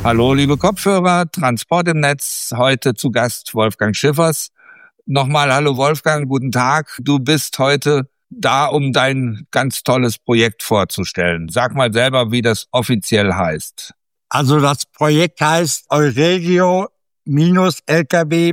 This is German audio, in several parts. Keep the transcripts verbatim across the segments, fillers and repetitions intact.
Hallo, liebe Kopfhörer, Transport im Netz, heute zu Gast Wolfgang Schiffers. Nochmal hallo Wolfgang, guten Tag. Du bist heute da, um dein ganz tolles Projekt vorzustellen. Sag mal selber, wie das offiziell heißt. Also das Projekt heißt Euregio L K W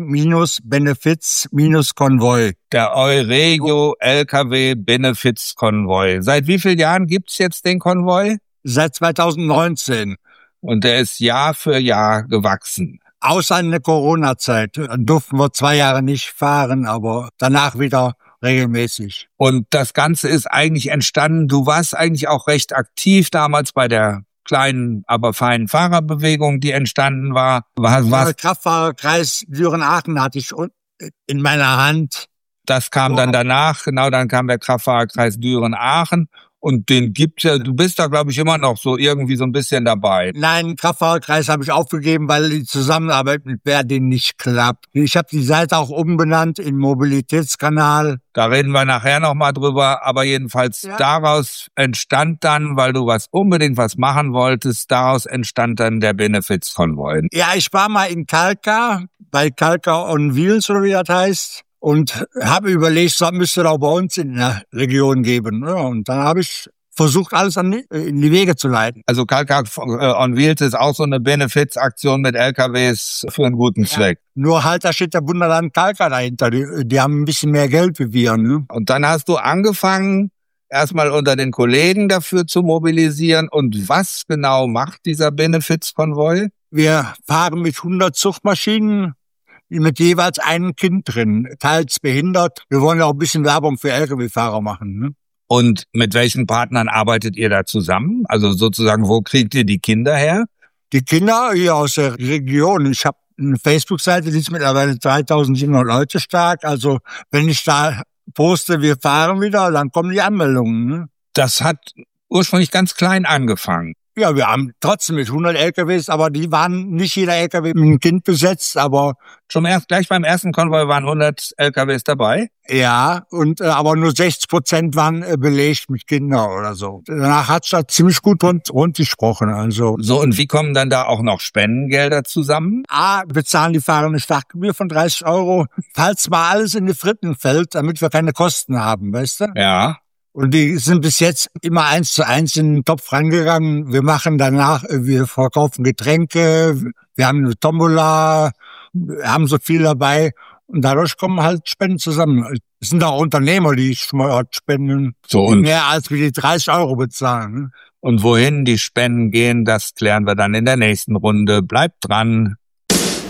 Benefits Konvoi. Der Euregio L K W Benefits Konvoi. Seit wie vielen Jahren gibt's jetzt den Konvoi? Seit zweitausendneunzehn. Und der ist Jahr für Jahr gewachsen. Außer in der Corona-Zeit. Dann durften wir zwei Jahre nicht fahren, aber danach wieder regelmäßig. Und das Ganze ist eigentlich entstanden, du warst eigentlich auch recht aktiv damals bei der kleinen, aber feinen Fahrerbewegung, die entstanden war. Was, was? Der Kraftfahrerkreis Düren-Aachen hatte ich in meiner Hand. Das kam dann danach, genau, dann kam der Kraftfahrerkreis Düren-Aachen. Und den gibt's ja, du bist da, glaube ich, immer noch so irgendwie so ein bisschen dabei. Nein, den Kraftfahrerkreis habe ich aufgegeben, weil die Zusammenarbeit mit Verdin nicht klappt. Ich habe die Seite auch umbenannt in Mobilitätskanal. Da reden wir nachher nochmal drüber, aber jedenfalls ja. Daraus entstand dann, weil du was unbedingt was machen wolltest, daraus entstand dann der Benefits Konvoi. Ja, ich war mal in Kalka, bei Kalka on Wheels, oder wie das heißt. Und habe überlegt, das müsste es auch bei uns in der Region geben. Ja, und dann habe ich versucht, alles an die, in die Wege zu leiten. Also Kalka on Wheels ist auch so eine Benefits-Aktion mit L K Ws für einen guten ja. Zweck. Nur halt, da steht der Wunderland Kalka dahinter. Die, die haben ein bisschen mehr Geld wie wir. Ne? Und dann hast du angefangen, erstmal unter den Kollegen dafür zu mobilisieren. Und was genau macht dieser Benefits-Konvoi? Wir fahren mit hundert Zuchtmaschinen, mit jeweils einem Kind drin, teils behindert. Wir wollen ja auch ein bisschen Werbung für L K W-Fahrer machen. Ne? Und mit welchen Partnern arbeitet ihr da zusammen? Also sozusagen, wo kriegt ihr die Kinder her? Die Kinder hier aus der Region. Ich habe eine Facebook-Seite, die ist mittlerweile dreitausendsiebenhundert Leute stark. Also wenn ich da poste, wir fahren wieder, dann kommen die Anmeldungen. Ne? Das hat ursprünglich ganz klein angefangen. Ja, wir haben trotzdem mit hundert L K Ws, aber die waren nicht jeder L K W mit einem Kind besetzt, aber schon erst gleich beim ersten Konvoi waren hundert L K Ws dabei. Ja, und äh, aber nur sechzig Prozent waren äh, belegt mit Kindern oder so. Danach hat's da ziemlich gut rund, rund gesprochen. Also so, und wie kommen dann da auch noch Spendengelder zusammen? A, bezahlen die Fahrer eine Startgebühr von dreißig Euro, falls mal alles in die Fritten fällt, damit wir keine Kosten haben, weißt du? Ja. Und die sind bis jetzt immer eins zu eins in den Topf reingegangen. Wir machen danach, wir verkaufen Getränke, wir haben eine Tombola, wir haben so viel dabei. Und dadurch kommen halt Spenden zusammen. Es sind auch Unternehmer, die spenden, so, und mehr als wir die dreißig Euro bezahlen. Und wohin die Spenden gehen, das klären wir dann in der nächsten Runde. Bleibt dran.